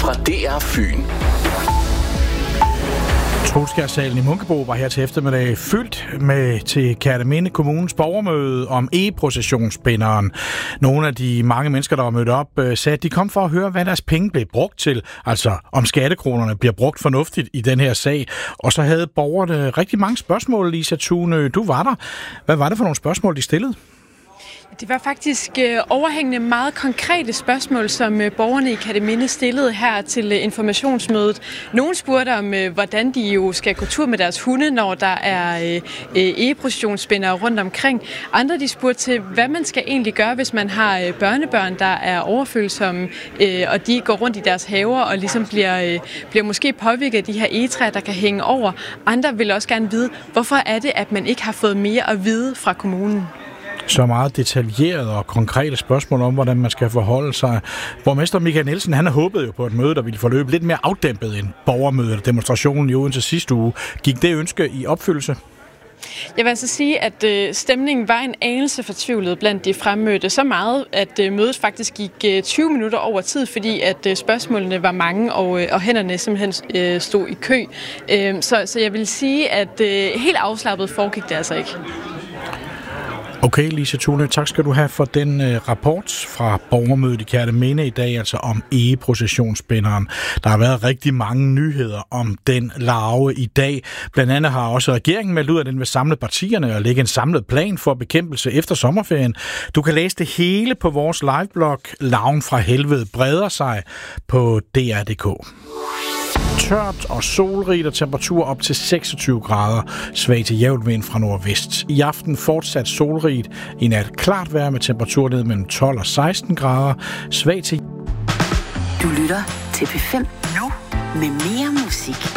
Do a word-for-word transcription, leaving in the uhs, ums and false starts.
fra D R Fyn. Trolskjærsalen i Munkebo var her til eftermiddag fyldt med til Kerteminde Kommunes borgermøde om e-processionsspinderen. Nogle af de mange mennesker, der var mødt op, sagde, at de kom for at høre, hvad deres penge blev brugt til. Altså om skattekronerne bliver brugt fornuftigt i den her sag. Og så havde borgerne rigtig mange spørgsmål, Lisa Thune. Du var der. Hvad var det for nogle spørgsmål, de stillede? Det var faktisk øh, overhængende meget konkrete spørgsmål, som øh, borgerne i Kerteminde stillede her til øh, informationsmødet. Nogle spurgte om, øh, hvordan de jo skal gå tur med deres hunde, når der er øh, e-processionsspindere rundt omkring. Andre de spurgte til, hvad man skal egentlig gøre, hvis man har øh, børnebørn, der er overfølsomme, øh, og de går rundt i deres haver og ligesom bliver, øh, bliver måske påvirket af de her egetræer, der kan hænge over. Andre vil også gerne vide, hvorfor er det, at man ikke har fået mere at vide fra kommunen. Så meget detaljerede og konkrete spørgsmål om, hvordan man skal forholde sig. Borgmester Michael Nielsen, han har håbet jo på et møde, der ville forløbe lidt mere afdæmpet end borgermødet og demonstrationen i Odense sidste uge. Gik det ønske i opfyldelse? Jeg vil altså sige, at øh, stemningen var en anelse fortvivlet blandt de fremmødte. Så meget, at øh, mødet faktisk gik øh, tyve minutter over tid, fordi at øh, spørgsmålene var mange, og, øh, og hænderne simpelthen øh, stod i kø. Øh, så, så jeg vil sige, at øh, helt afslappet foregik det altså ikke. Okay, Lisa Thune, tak skal du have for den uh, rapport fra borgermødet i Kerteminde i dag, altså om e-processionsspinderen. Der har været rigtig mange nyheder om den larve i dag. Blandt andet har også regeringen meldt ud, at den vil samle partierne og lægge en samlet plan for bekæmpelse efter sommerferien. Du kan læse det hele på vores liveblog. Larven fra helvede breder sig på D R punktum d k. Tørt og solrigt og temperatur op til seksogtyve grader. Svag til jævn vind fra nordvest. I aften fortsat solrigt. I nat klart vejr med temperatur ned mellem tolv og seksten grader. Svag til... Du lytter til P fem nu med mere musik.